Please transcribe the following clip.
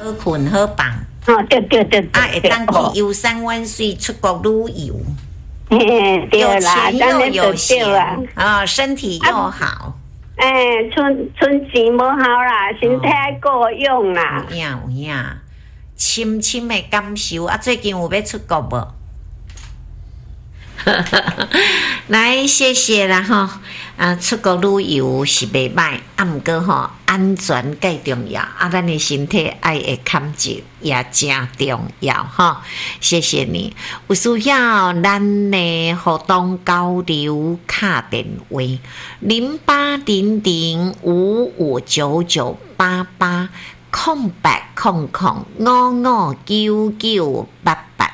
好困好放。 哦，对， 会当去游山玩水，出国旅游。 对啦， 有钱又有闲啊，身体又好。 存钱无效啦，身体还够用啦。 有影，深深的感受啊！最近有要出国无？来，谢谢啦吼！出国旅游是袂歹，毋过吼安全最重要，咱的身体爱会看住也真重要吼！谢谢你，有需要咱的互动交流卡电话0800559988。0800559988。